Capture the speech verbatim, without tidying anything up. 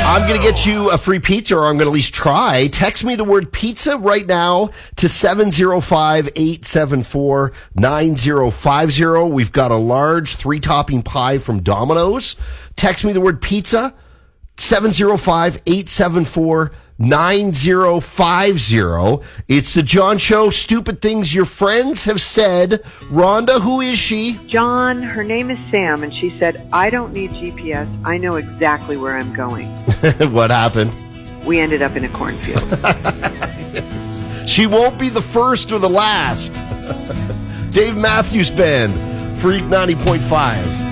I'm going to get you a free pizza, or I'm going to at least try. Text me the word pizza right now to seven zero five, eight seven four, nine zero five zero. We've got a large three-topping pie from Domino's. Text me the word pizza, seven zero five, eight seven four, nine zero five zero. It's the John Show. Stupid things your friends have said. Rhonda, who is she? John, her name is Sam, and she said, I don't need G P S. I know exactly where I'm going. What happened? We ended up in a cornfield. She won't be the first or the last. Dave Matthews Band, Freak ninety point five.